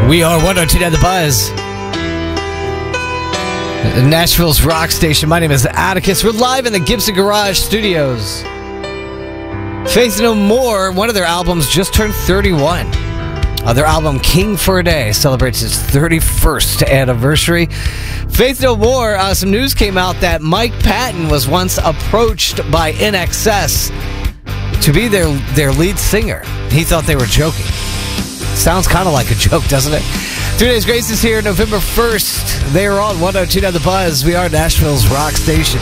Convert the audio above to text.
We are 102 The Buzz, Nashville's rock station. My name is Atticus. We're live in the Gibson Garage Studios. Faith No More, one of their albums, just turned 31. Their album King for a Day celebrates its 31st anniversary. Faith No More, some news came out that Mike Patton was once approached by INXS to be their lead singer. He thought they were joking. Sounds kind of like a joke, doesn't it? 3 Days Grace is here November 1st. They are on 102 The Buzz. We are Nashville's rock station.